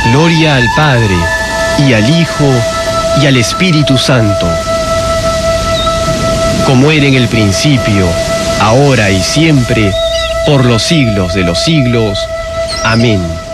Gloria al Padre, y al Hijo, y al Espíritu Santo, como era en el principio, ahora y siempre, por los siglos de los siglos. Amén.